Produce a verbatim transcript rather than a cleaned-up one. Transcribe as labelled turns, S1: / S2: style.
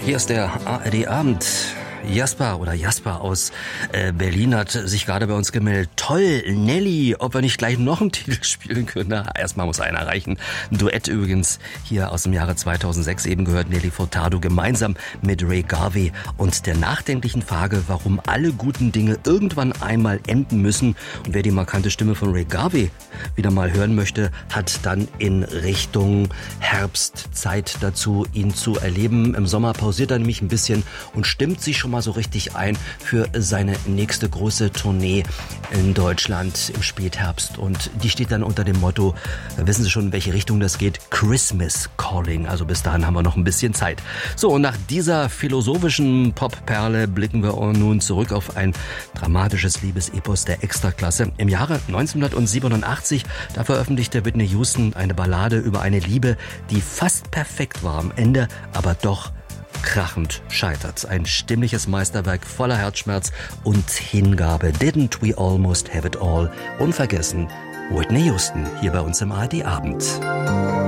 S1: Hier ist der A R D-Abend. Jasper oder Jasper aus äh, Berlin hat sich gerade bei uns gemeldet. Toll, Nelly, ob wir nicht gleich noch einen Titel spielen können. Na, erstmal muss einer reichen. Ein Duett übrigens hier aus dem Jahre zweitausendsechs. Eben gehört Nelly Furtado gemeinsam mit Ray Garvey und der nachdenklichen Frage, warum alle guten Dinge irgendwann einmal enden müssen. Und wer die markante Stimme von Ray Garvey wieder mal hören möchte, hat dann in Richtung Herbst Zeit dazu, ihn zu erleben. Im Sommer pausiert er nämlich ein bisschen und stimmt sich schon mal so richtig ein für seine nächste große Tournee in Deutschland im Spätherbst. Und die steht dann unter dem Motto, wissen Sie schon, in welche Richtung das geht? Christmas Calling. Also bis dahin haben wir noch ein bisschen Zeit. So, und nach dieser philosophischen Popperle blicken wir nun zurück auf ein dramatisches Liebesepos der Extraklasse. Im Jahre neunzehnhundertsiebenundachtzig, da veröffentlichte Whitney Houston eine Ballade über eine Liebe, die fast perfekt war am Ende, aber doch krachend scheitert. Ein stimmliches Meisterwerk voller Herzschmerz und Hingabe. Didn't we almost have it all? Unvergessen, Whitney Houston hier bei uns im A R D-Abend.